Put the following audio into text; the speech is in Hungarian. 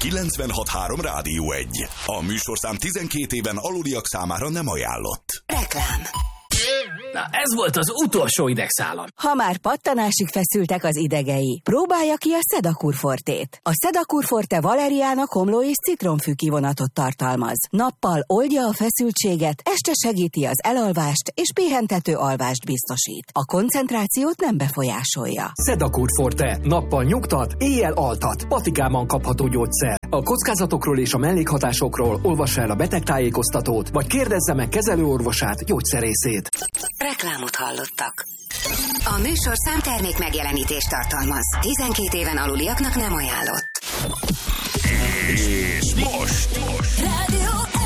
96.3 Rádió 1. A műsorszám 12 éven aluliak számára nem ajánlott. Reklám. Na, ez volt az utolsó idegszálam. Ha már pattanásig feszültek az idegei, próbálja ki a Sedakur Fortét. A Sedakur Forte valeriána, komló és citromfű kivonatot tartalmaz. Nappal oldja a feszültséget, este segíti az elalvást és pihentető alvást biztosít. A koncentrációt nem befolyásolja. Sedakur Forte. Nappal nyugtat, éjjel altat. Patikában kapható gyógyszer. A kockázatokról és a mellékhatásokról olvassa el a betegtájékoztatót, vagy kérdezze meg kezelőorvosát, gyógyszerészét. Reklámot hallottak. A műsorszám termék megjelenítést tartalmaz. 12 éven aluliaknak nem ajánlott. És most. Rádió